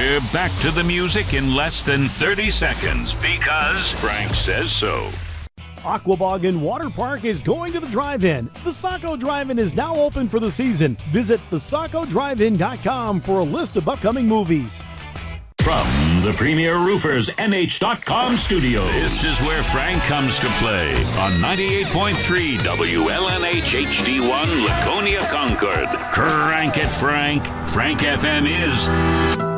We're back to the music in less than 30 seconds because Frank says so. Aquabog Water Park is going to the drive-in. The Saco Drive-In is now open for the season. Visit thesacodrivein.com for a list of upcoming movies. From the Premier Roofers NH.com studio, this is where Frank comes to play on 98.3 WLNH HD1 Laconia Concord. Crank it, Frank. Frank FM is